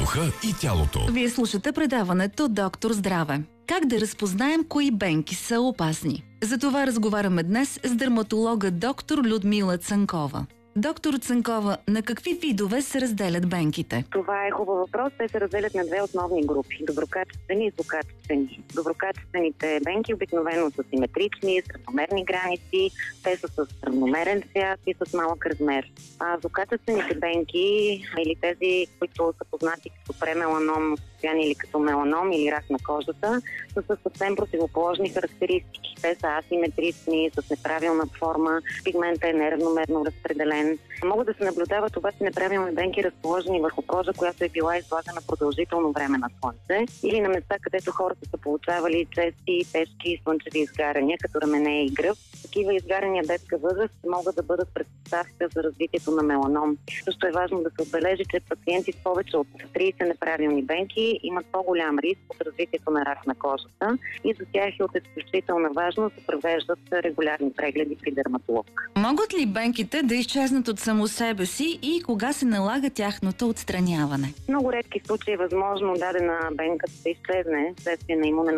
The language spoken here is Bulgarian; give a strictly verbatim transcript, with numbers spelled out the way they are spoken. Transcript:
уха и тялото. Вие слушате предаването Доктор Здраве. Как да разпознаем кои бенки са опасни? За това разговаряме днес с дерматолога доктор Людмила Цанкова. Доктор Цанкова, на какви видове се разделят бенките? Това е хубав въпрос. Те се разделят на две основни групи – доброкачествени и злокачествени. Доброкачествените бенки обикновено са симетрични, с равномерни граници, те са с равномерен цвят и с малък размер. А злокачествените бенки, или тези, които са познати като премеланом състояние или като меланом или рак на кожата, са със съвсем противоположни характеристики. Те са асиметрични, с неправилна форма, пигментът е неравномерно разпределен. Могат да се наблюдават обаче неправилни бенки, разположени върху кожа, която е била излагана продължително време на слънце, или на места, където хората са получавали чести и тежки слънчеви изгаряния, като рамене и гръб. Такива изгаряния детска възраст могат да бъдат предпоставка за развитието на меланом. Също е важно да се отбележи, че пациенти с повече от трийсет неправилни бенки имат по-голям риск от развитието на рак на кожата и за тях е от изключителна важност да провеждат регулярни прегледи при дерматолог. Могат ли бенките да изчезнат от само себе си и кога се налага тяхното отстраняване? В много редки случаи е възможно дадена бенка да изчезне вследствие на имунен